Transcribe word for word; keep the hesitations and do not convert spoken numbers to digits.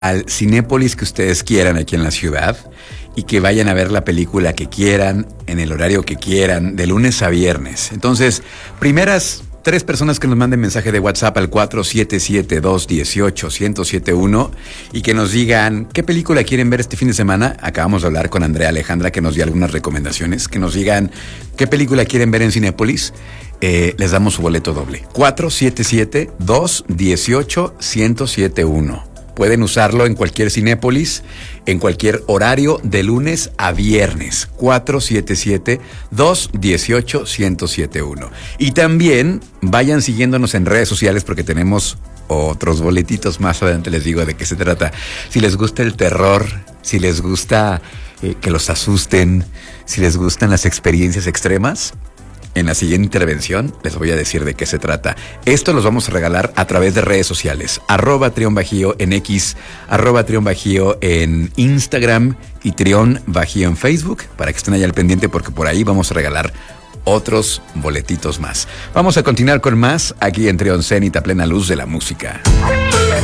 al Cinépolis que ustedes quieran aquí en la ciudad y que vayan a ver la película que quieran, en el horario que quieran, de lunes a viernes. Entonces, primeras tres personas que nos manden mensaje de WhatsApp al cuatro siete siete, dos uno ocho, uno cero siete uno y que nos digan qué película quieren ver este fin de semana. Acabamos de hablar con Andrea Alejandra, que nos dio algunas recomendaciones. Que nos digan qué película quieren ver en Cinépolis. Eh, les damos su boleto doble. cuatro siete siete, dos uno ocho, uno cero siete uno. Pueden usarlo en cualquier Cinépolis, en cualquier horario, de lunes a viernes. cuatro siete siete, dos uno ocho, uno cero siete uno. Y también vayan siguiéndonos en redes sociales porque tenemos otros boletitos. Más adelante les digo de qué se trata. Si les gusta el terror, si les gusta eh, que los asusten, si les gustan las experiencias extremas, en la siguiente intervención les voy a decir de qué se trata. Esto los vamos a regalar a través de redes sociales. Arroba Trión Bajío en X, arroba Trión Bajío en Instagram y Trión Bajío en Facebook, para que estén allá al pendiente porque por ahí vamos a regalar otros boletitos más. Vamos a continuar con más aquí en Trión Cenit, a plena luz de la música.